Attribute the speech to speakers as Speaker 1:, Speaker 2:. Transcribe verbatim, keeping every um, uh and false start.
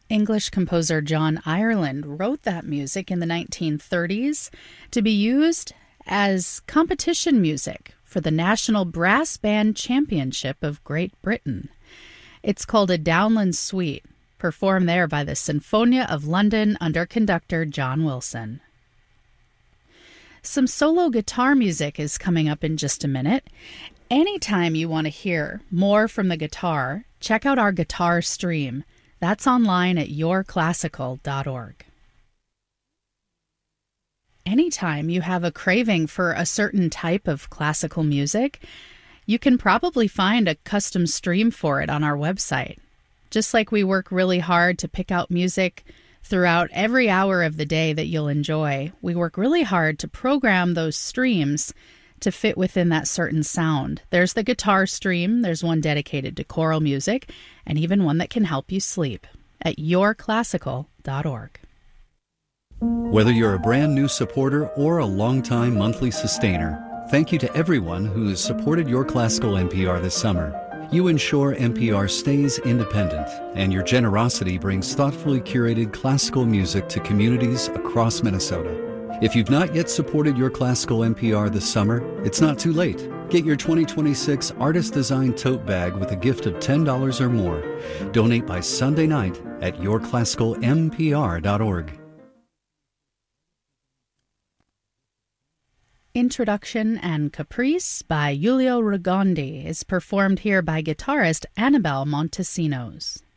Speaker 1: English composer John Ireland wrote that music in the nineteen thirties to be used as competition music for the National Brass Band Championship of Great Britain. It's called a Downland Suite, performed there by the Sinfonia of London under conductor John Wilson. Some solo guitar music is coming up in just a minute. Anytime you want to hear more from the guitar, check out our guitar stream. That's online at your classical dot org. Anytime you have a craving for a certain type of classical music, you can probably find a custom stream for it on our website. Just like we work really hard to pick out music throughout every hour of the day that you'll enjoy, we work really hard to program those streams to fit within that certain sound. There's the guitar stream, there's one dedicated to choral music, and even one that can help you sleep at your classical dot org.
Speaker 2: Whether you're a brand new supporter or a longtime monthly sustainer, thank you to everyone who has supported Your Classical N P R this summer. You ensure N P R stays independent, and your generosity brings thoughtfully curated classical music to communities across Minnesota. If you've not yet supported Your Classical N P R this summer, it's not too late. Get your twenty twenty-six artist-designed tote bag with a gift of ten dollars or more. Donate by Sunday night at your classical n p r dot org.
Speaker 1: Introduction and Caprice by Giulio Ragondi is performed here by guitarist Annabelle Montesinos.